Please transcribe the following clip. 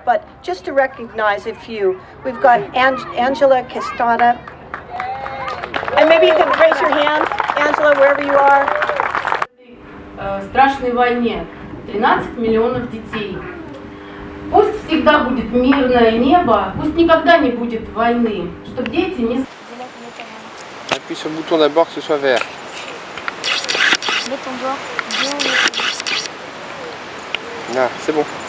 but just to recognize a few. We've got Angela Questada. And maybe you can raise your hand, Angela, wherever you are. Страшной войне 13 миллионов детей. Пусть всегда будет мирное небо, пусть никогда не будет войны, чтобы дети не... Appuie sur le bouton d'abord que ce soit vert. Là, c'est bon.